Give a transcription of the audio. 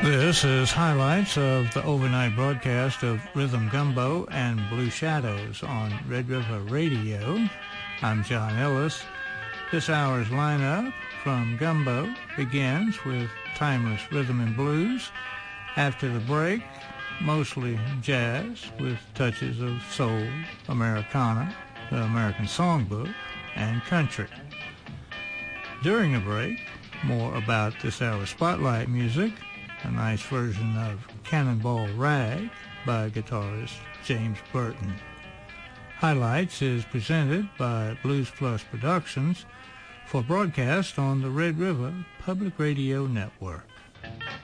This is highlights of the overnight broadcast of Rhythm Gumbo and Blue Shadows on Red River Radio. I'm John Ellis. This hour's lineup from Gumbo begins with timeless rhythm and blues. After the break, mostly jazz with touches of soul, Americana, the American Songbook, and country. During the break, more about this hour's spotlight music, a nice version of Cannonball Rag by guitarist James Burton. Highlights is presented by Blues Plus Productions for broadcast on the Red River Public Radio Network.